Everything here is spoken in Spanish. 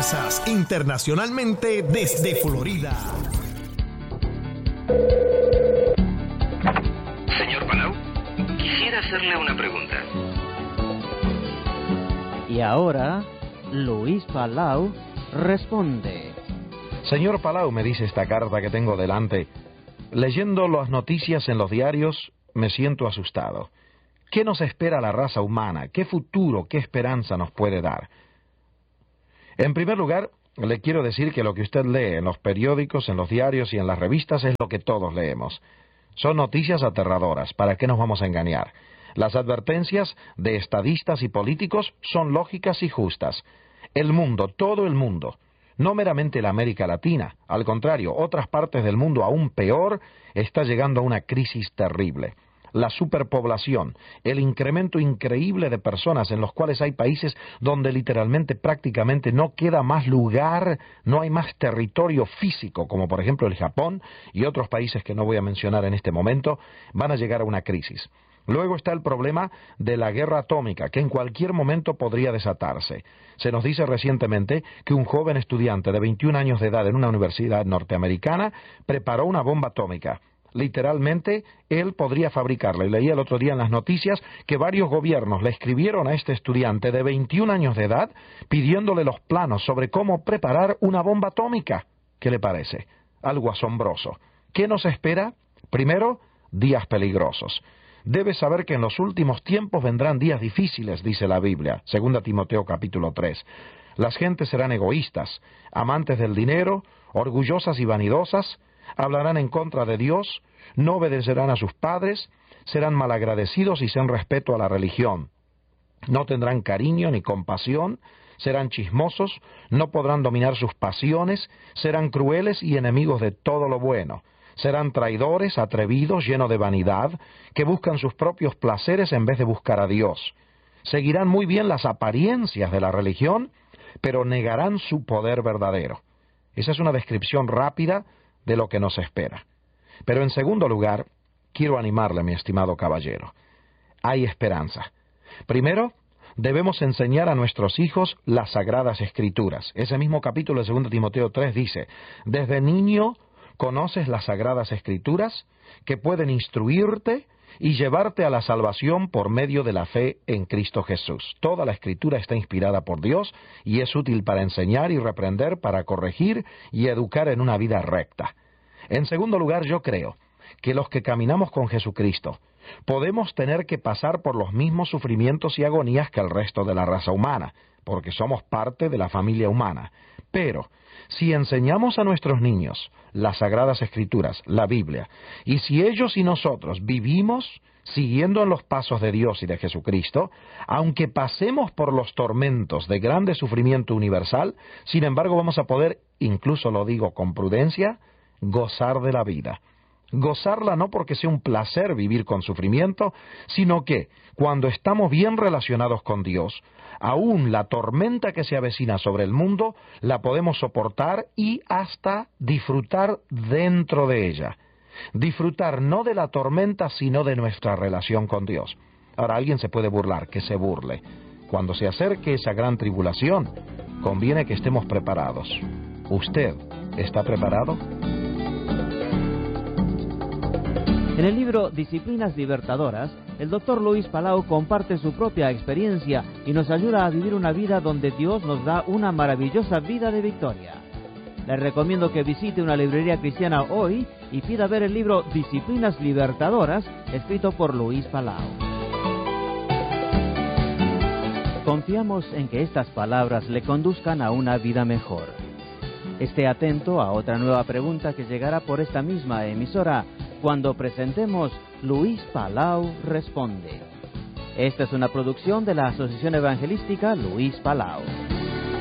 fuerzas internacionalmente desde Florida. Señor Palau, quisiera hacerle una pregunta. Y ahora, Luis Palau responde. Señor Palau, me dice esta carta que tengo delante, leyendo las noticias en los diarios, me siento asustado. ¿Qué nos espera la raza humana? ¿Qué futuro, qué esperanza nos puede dar? En primer lugar, le quiero decir que lo que usted lee en los periódicos, en los diarios y en las revistas es lo que todos leemos. Son noticias aterradoras, ¿para qué nos vamos a engañar? Las advertencias de estadistas y políticos son lógicas y justas. El mundo, todo el mundo, no meramente la América Latina, al contrario, otras partes del mundo aún peor, está llegando a una crisis terrible. La superpoblación, el incremento increíble de personas en los cuales hay países donde literalmente prácticamente no queda más lugar, no hay más territorio físico, como por ejemplo el Japón y otros países que no voy a mencionar en este momento, van a llegar a una crisis. Luego está el problema de la guerra atómica, que en cualquier momento podría desatarse. Se nos dice recientemente que un joven estudiante de 21 años de edad en una universidad norteamericana preparó una bomba atómica. Literalmente, él podría fabricarla. Y leí el otro día en las noticias que varios gobiernos le escribieron a este estudiante de 21 años de edad pidiéndole los planos sobre cómo preparar una bomba atómica. ¿Qué le parece? Algo asombroso. ¿Qué nos espera? Primero, días peligrosos. Debes saber que en los últimos tiempos vendrán días difíciles, dice la Biblia, 2 Timoteo capítulo 3. Las gentes serán egoístas, amantes del dinero, orgullosas y vanidosas, hablarán en contra de Dios, no obedecerán a sus padres, serán malagradecidos y sin respeto a la religión. No tendrán cariño ni compasión, serán chismosos, no podrán dominar sus pasiones, serán crueles y enemigos de todo lo bueno. Serán traidores, atrevidos, llenos de vanidad, que buscan sus propios placeres en vez de buscar a Dios. Seguirán muy bien las apariencias de la religión, pero negarán su poder verdadero. Esa es una descripción rápida de lo que nos espera. Pero en segundo lugar, quiero animarle, mi estimado caballero. Hay esperanza. Primero, debemos enseñar a nuestros hijos las Sagradas Escrituras. Ese mismo capítulo de 2 Timoteo 3 dice, desde niño conoces las Sagradas Escrituras que pueden instruirte y llevarte a la salvación por medio de la fe en Cristo Jesús. Toda la Escritura está inspirada por Dios y es útil para enseñar y reprender, para corregir y educar en una vida recta. En segundo lugar, yo creo que los que caminamos con Jesucristo podemos tener que pasar por los mismos sufrimientos y agonías que el resto de la raza humana, porque somos parte de la familia humana. Pero si enseñamos a nuestros niños las Sagradas Escrituras, la Biblia, y si ellos y nosotros vivimos siguiendo en los pasos de Dios y de Jesucristo, aunque pasemos por los tormentos de grande sufrimiento universal, sin embargo vamos a poder, incluso lo digo con prudencia, gozar de la vida. Gozarla no porque sea un placer vivir con sufrimiento, sino que, cuando estamos bien relacionados con Dios, aún la tormenta que se avecina sobre el mundo, la podemos soportar y hasta disfrutar dentro de ella. Disfrutar no de la tormenta, sino de nuestra relación con Dios. Ahora, alguien se puede burlar, que se burle. Cuando se acerque esa gran tribulación, conviene que estemos preparados. ¿Usted está preparado? En el libro Disciplinas Libertadoras, el Dr. Luis Palau comparte su propia experiencia y nos ayuda a vivir una vida donde Dios nos da una maravillosa vida de victoria. Les recomiendo que visite una librería cristiana hoy y pida ver el libro Disciplinas Libertadoras, escrito por Luis Palau. Confiamos en que estas palabras le conduzcan a una vida mejor. Esté atento a otra nueva pregunta que llegará por esta misma emisora cuando presentemos Luis Palau Responde. Esta es una producción de la Asociación Evangelística Luis Palau.